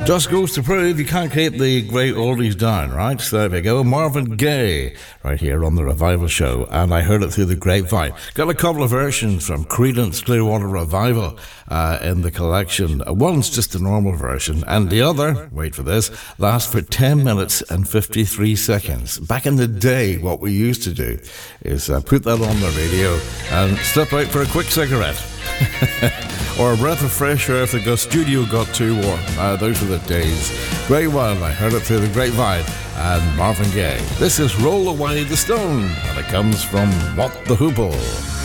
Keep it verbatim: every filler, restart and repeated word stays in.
Just goes to prove you can't keep the great oldies down, right? So there we go. Marvin Gaye, right here on the Revival Show, and I heard it through the grapevine. Got a couple of versions from Creedence Clearwater Revival uh, in the collection. One's just a normal version, and the other, wait for this, lasts for ten minutes and fifty-three seconds. Back in the day, what we used to do is uh, put that on the radio and step out for a quick cigarette. Or a breath of fresh air if the studio got too warm. Uh, those were the days. Great one, I heard it through the grapevine. And Marvin Gaye. This is Roll Away the Stone, and it comes from What the Hoople.